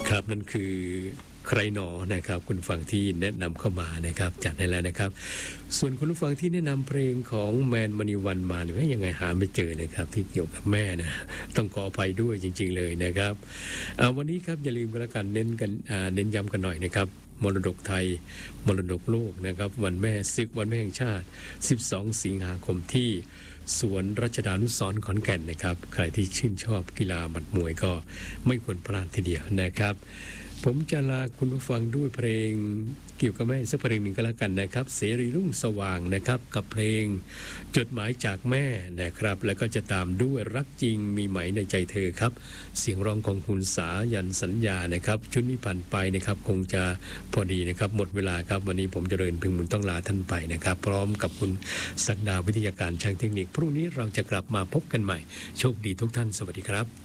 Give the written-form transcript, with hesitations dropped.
ครับนั่นคือใครหนอนะครับคุณฟังที่แนะนำเข้ามานะครับจัดให้แล้วนะครับส่วนคุณผู้ฟังที่แนะนำเพลงของแมนมณีวันมาหรือว่ายังไงหาไม่เจอนะครับที่เกี่ยวกับแม่นะต้องขออภัยด้วยจริงๆเลยนะครับวันนี้ครับอย่าลืมกันละกันเน้นย้ำกันหน่อยนะครับมรดกไทยมรดกโลกนะครับวันแม่ศึกวันแม่แห่งชาติ12สิงหาคมที่สวนรัชดานุสรณ์ขอนแก่นนะครับใครที่ชื่นชอบกีฬาหมัดมวยก็ไม่ควรพลาดทีเดียวนะครับผมจะลาคุณผู้ฟังด้วยเพลงเกี่ยวกับแม่สักเพลงหนึ่งก็แล้วกันนะครับเสรีรุ่งสว่างนะครับกับเพลงจดหมายจากแม่นะครับแล้วก็จะตามด้วยรักจริงมีไหมในใจเธอครับเสียงร้องของคุณสายันสัญญานะครับชุดนี้ผ่านไปนะครับคงจะพอดีนะครับหมดเวลาครับวันนี้ผมเจริญพึงบุญต้องลาท่านไปนะครับพร้อมกับคุณศักดาวิทยาการช่างเทคนิคพรุ่งนี้เราจะกลับมาพบกันใหม่โชคดีทุกท่านสวัสดีครับ